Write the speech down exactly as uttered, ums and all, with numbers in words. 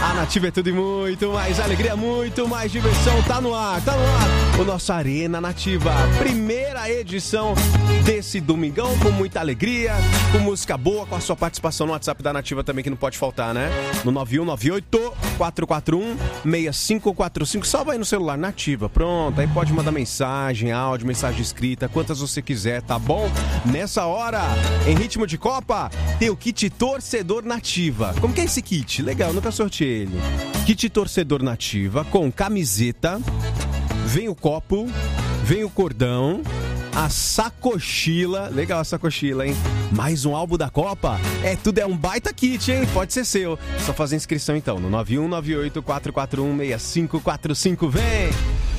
A Nativa é tudo e muito mais alegria, muito mais diversão. Tá no ar, tá no ar. O nosso Arena Nativa, primeira edição desse domingão, com muita alegria, com música boa, com a sua participação no WhatsApp da Nativa também, que não pode faltar, né? No nove um nove oito, quatro quatro um, seis cinco quatro cinco. Salva aí no celular, Nativa. Pronto, aí pode mandar mensagem, áudio, mensagem escrita, quantas você quiser, tá bom? Nessa hora, em ritmo de Copa, tem o kit Torcedor Nativa. Como que é esse kit? Legal, nunca sorteei ele. Kit Torcedor Nativa com camiseta, vem o copo, vem o cordão, a sacochila, legal a sacochila, hein? Mais um álbum da Copa, é tudo, é um baita kit, hein? Pode ser seu. Só fazer inscrição então no nove um nove oito, quatro quatro um, seis cinco quatro cinco, vem!